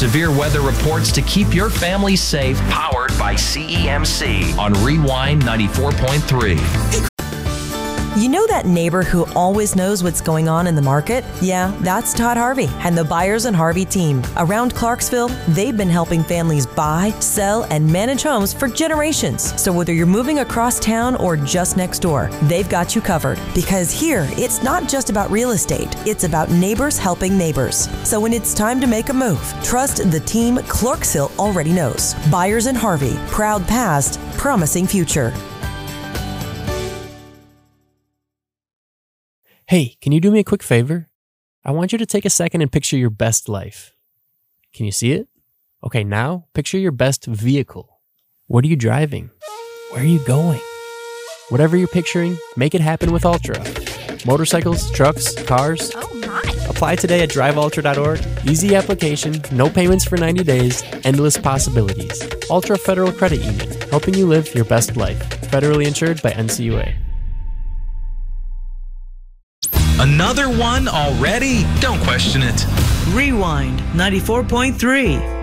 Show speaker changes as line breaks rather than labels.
severe weather reports to keep your family safe, powered by CEMC on Rewind 94.3.
You know that neighbor who always knows what's going on in the market? Yeah, that's Todd Harvey and the Buyers and Harvey team. Around Clarksville, they've been helping families buy, sell, and manage homes for generations. So whether you're moving across town or just next door, they've got you covered. Because here, it's not just about real estate, it's about neighbors helping neighbors. So when it's time to make a move, trust the team Clarksville already knows. Buyers and Harvey, proud past, promising future.
Hey, can you do me a quick favor? I want you to take a second and picture your best life. Can you see it? Okay, now picture your best vehicle. What are you driving? Where are you going? Whatever you're picturing, make it happen with Ultra. Motorcycles, trucks, cars.
Oh my!
Apply today at driveultra.org. Easy application, no payments for 90 days, endless possibilities. Ultra Federal Credit Union, helping you live your best life. Federally insured by NCUA.
Another one already? Don't question it.
Rewind 94.3.